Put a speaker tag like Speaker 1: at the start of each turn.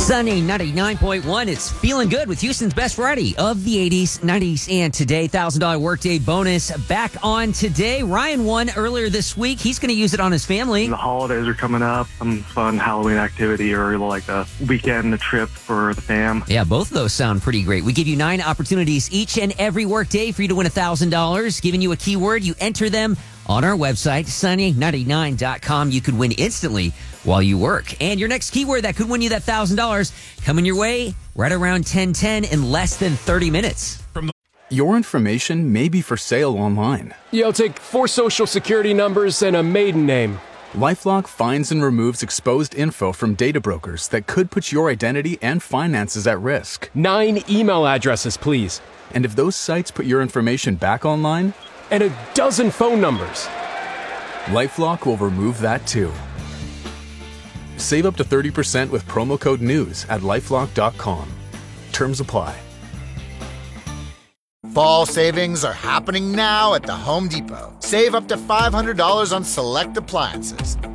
Speaker 1: Sunny 99.1. It's feeling good with Houston's best variety of the 80s, 90s, and today. $1,000 workday bonus back on today. Ryan won earlier this week. He's going to use it on his family.
Speaker 2: The holidays are coming up. Some fun Halloween activity or like a weekend trip for the fam.
Speaker 1: Yeah, both of those sound pretty great. We give you 9 opportunities each and every workday for you to win $1,000. Giving you a keyword, you enter them on our website, sunny99.com. You could win instantly while you work. And your next keyword that could win you that $1,000 coming your way right around 10:10 in less than 30 minutes.
Speaker 3: Your information may be for sale online.
Speaker 4: Yeah, I'll take 4 social security numbers and a maiden name.
Speaker 3: LifeLock finds and removes exposed info from data brokers that could put your identity and finances at risk.
Speaker 4: 9 email addresses, please.
Speaker 3: And if those sites put your information back online,
Speaker 4: And a dozen phone numbers.
Speaker 3: LifeLock will remove that too. Save up to 30% with promo code NEWS at lifelock.com. Terms apply.
Speaker 5: Fall savings are happening now at the Home Depot. Save up to $500 on select appliances.